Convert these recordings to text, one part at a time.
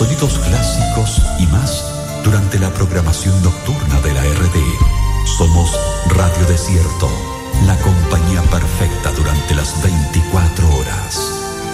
sonidos clásicos y más durante la programación nocturna de la RD. Somos Radio Desierto, la compañía perfecta durante las 24 horas.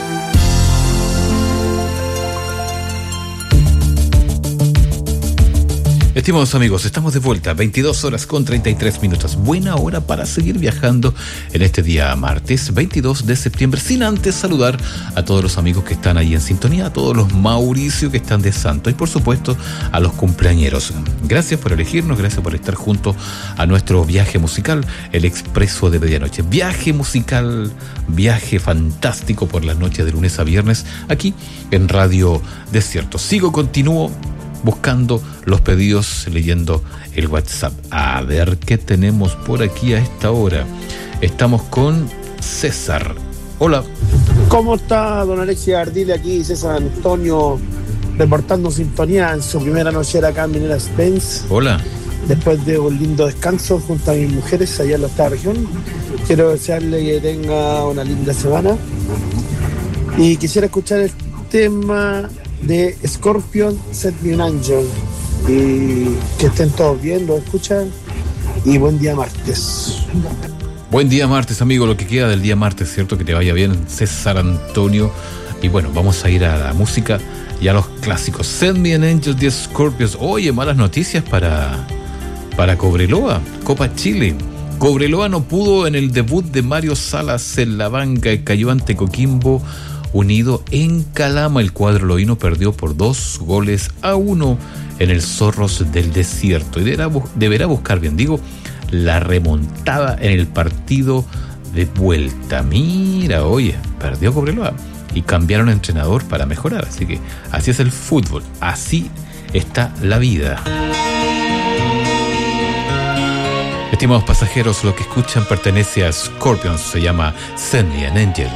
Estimados amigos, estamos de vuelta, 22 horas con 33 minutos. Buena hora para seguir viajando en este día martes 22 de septiembre, sin antes saludar a todos los amigos que están ahí en sintonía, a todos los Mauricio que están de santo y por supuesto a los cumpleañeros. Gracias por elegirnos, gracias por estar junto a nuestro viaje musical, el Expreso de Medianoche. Viaje musical, viaje fantástico por las noches de lunes a viernes aquí en Radio Desierto. Continúo buscando los pedidos, leyendo el WhatsApp. A ver qué tenemos por aquí a esta hora. Estamos con César. Hola. ¿Cómo está don Alexis Ardile? Aquí César Antonio reportando sintonía en su primera noche acá en Mineras Benz. Hola. Después de un lindo descanso junto a mis mujeres allá en la octava región. Quiero desearle que tenga una linda semana. Y quisiera escuchar el tema de Scorpion, Set Me an Angel, y que estén todos bien, lo escuchan, y buen día martes. Buen día martes, amigo, lo que queda del día martes, ¿cierto? Que te vaya bien, César Antonio. Y bueno, vamos a ir a la música y a los clásicos. Set Me an Angel de Scorpions. Oye, malas noticias para Cobreloa, Copa Chile. Cobreloa no pudo en el debut de Mario Salas en la banca y cayó ante Coquimbo Unido en Calama. El cuadro loíno perdió por 2-1 en el Zorros del Desierto y deberá buscar, bien digo, la remontada en el partido de vuelta. Mira, oye, perdió Cobreloa y cambiaron entrenador para mejorar, así que así es el fútbol, así está la vida. Estimados pasajeros, lo que escuchan pertenece a Scorpions, se llama Send Me an Angel.